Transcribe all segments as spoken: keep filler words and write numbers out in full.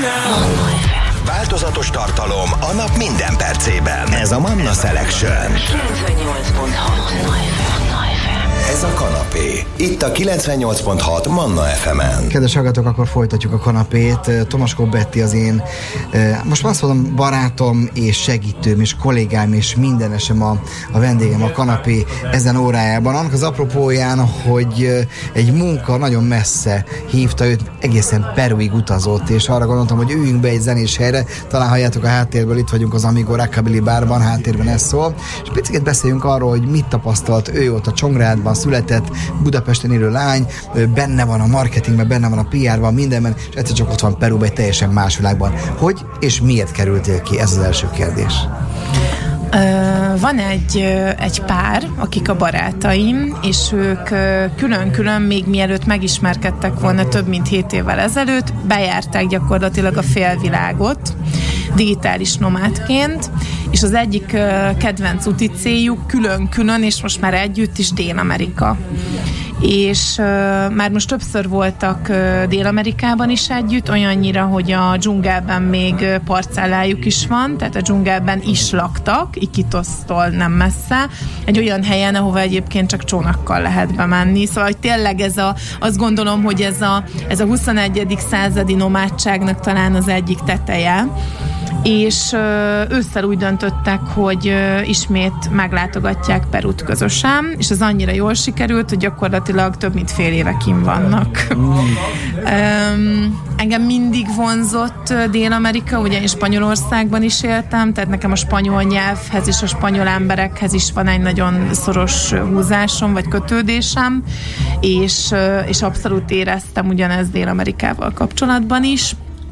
Változatos tartalom a nap minden percében. Ez a Manna Selection. kilencvennyolc pont hat Ez a kanapé. Itt a kilencvennyolc pont hat Manna ef emen. Kedves hallgatók, akkor folytatjuk a kanapét. Tomaskó Betti az én, most azt mondom, barátom és segítőm és kollégám és mindenesem a, a vendégem a kanapé ezen órájában. Annak az apropóján, hogy egy munka nagyon messze hívta őt, egészen Peruig utazott, és arra gondoltam, hogy üljünk be egy zenés helyre. Talán halljátok a háttérből, itt vagyunk az Amigo Rockabilly Barban, háttérben ez szól. És picit beszéljünk arról, hogy mit tapasztalt ő ott a Csongrádban, született, Budapesten élő lány, benne van a marketingben, benne van a pé er-ban, mindenben, és egyszer csak ott van Peruban, egy teljesen más világban. Hogy és miért kerültél ki? Ez az első kérdés. Uh, van egy, uh, egy pár, akik a barátaim, és ők uh, külön-külön, még mielőtt megismerkedtek volna több mint hét évvel ezelőtt, bejárták gyakorlatilag a félvilágot digitális nomádként, és az egyik uh, kedvenc úti céljuk külön-külön, és most már együtt is Dél-Amerika. És uh, már most többször voltak uh, Dél-Amerikában is együtt, olyannyira, hogy a dzsungelben még uh, parcellájuk is van, tehát a dzsungelben is laktak, Iquitosztól nem messze, egy olyan helyen, ahova egyébként csak csónakkal lehet bemenni. Szóval, hogy tényleg ez a, azt gondolom, hogy ez a, ez a huszonegyedik századi nomádságnak talán az egyik teteje, és ö, ősszel úgy döntöttek, hogy ö, ismét meglátogatják Perut közösen, és ez annyira jól sikerült, hogy gyakorlatilag több mint fél éve kint vannak. Mm. um, engem mindig vonzott Dél-Amerika, ugye én Spanyolországban is éltem, tehát nekem a spanyol nyelvhez és a spanyol emberekhez is van egy nagyon szoros húzásom, vagy kötődésem, és, ö, és abszolút éreztem ugyanezt Dél-Amerikával kapcsolatban is.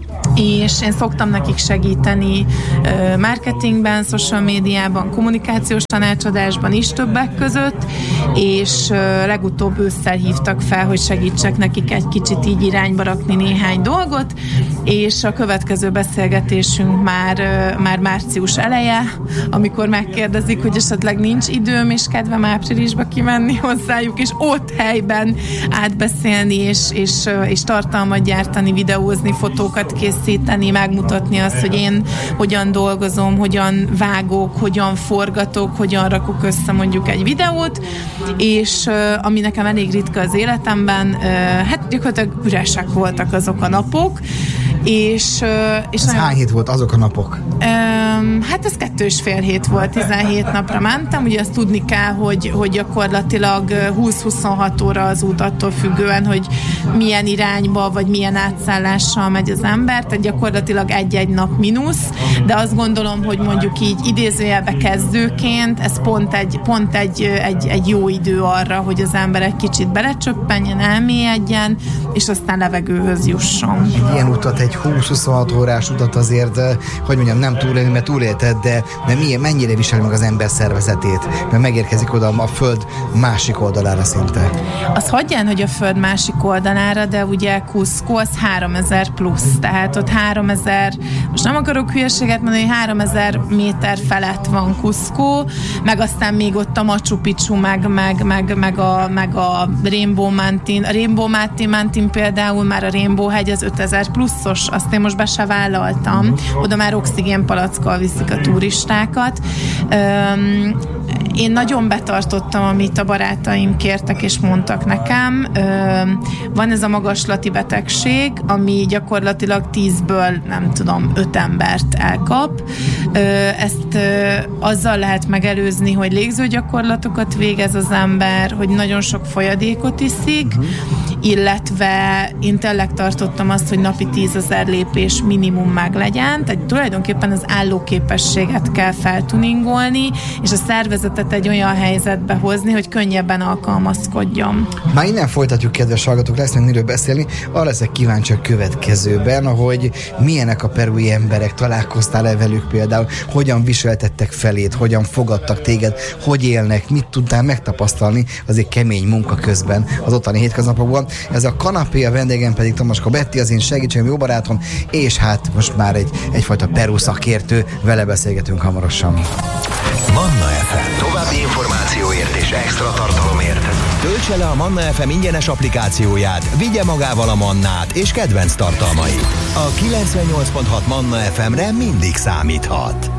És én szoktam nekik segíteni uh, marketingben, social médiában, kommunikációs tanácsadásban is többek között, és uh, legutóbb ősszel hívtak fel, hogy segítsek nekik egy kicsit így irányba rakni néhány dolgot, és a következő beszélgetésünk már, uh, már március eleje, amikor megkérdezik, hogy esetleg nincs időm és kedvem áprilisba kimenni hozzájuk, és ott helyben átbeszélni, és, és, uh, és tartalmat gyártani, videózni, fotókat készíteni, megmutatni azt, hogy én hogyan dolgozom, hogyan vágok, hogyan forgatok, hogyan rakok össze mondjuk egy videót, és uh, ami nekem elég ritka az életemben, uh, hát gyakorlatilag üresek voltak azok a napok, és... Uh, és ez nagyon... hány hét volt azok a napok? Um, hát ez kettő és fél hét volt, tizenhét napra mentem, ugye azt tudni kell, hogy, hogy gyakorlatilag húsz-huszonhat óra az út attól függően, hogy milyen irányba, vagy milyen átszállással megy az ember, tehát gyakorlatilag egy-egy nap mínusz, de azt gondolom, hogy mondjuk így idézőjelbe kezdőként ez pont egy, pont egy, egy, egy jó idő arra, hogy az ember egy kicsit belecsöppenjen, elmélyedjen, és aztán levegőhöz jusson. Ilyen utat, egy húsz-huszonhat órás utat azért, hogy mondjam, nem túlélni, mert túlélted, de, de milyen, mennyire viseli meg az ember szervezetét, mert megérkezik oda a föld másik oldalára szinte. Az hagyján, hogy a föld másik oldalára, de ugye Cusco az háromezer plusz, tehát ott háromezer, most nem akarok hülyeséget mondani, hogy háromezer méter felett van Cusco, meg aztán még ott a Machu Picchu, meg, meg, meg, meg, a, meg a Rainbow Mountain. A Rainbow Mountain például már a Rainbow hegy az ötezer pluszos, azt én most be se vállaltam. Oda már oxigénpalackkal viszik a turistákat. Üm, Én nagyon betartottam, amit a barátaim kértek és mondtak nekem. Van ez a magaslati betegség, ami gyakorlatilag tízből, nem tudom, öt embert elkap. Ezt azzal lehet megelőzni, hogy légzőgyakorlatokat végez az ember, hogy nagyon sok folyadékot iszik, uh-huh. illetve én tényleg tartottam azt, hogy napi tízezer lépés minimum meg legyen, tehát tulajdonképpen az állóképességet kell feltuningolni, és a szervezetet egy olyan helyzetbe hozni, hogy könnyebben alkalmazkodjon. Már innen folytatjuk, kedves hallgatók, lesz még miről beszélni. Arra leszek kíváncsi a következőben, hogy milyenek a perui emberek, találkoztál-e velük például, hogyan viseltettek feléd, hogyan fogadtak téged, hogy élnek, mit tudtál megtapasztalni azért kemény munka közben az ottani hétköznapokban. Ez a kanapé, a vendégem pedig Tomaskó Betti, az én segítségem, jó barátom, és hát most már egy, egyfajta Peru szakértő, vele beszélgetünk hamarosan. Manna ef em. További információért és extra tartalomért töltse le a Manna ef em ingyenes applikációját, vigye magával a Mannát és kedvenc tartalmait. A kilencvennyolc pont hat Manna ef emre mindig számíthat.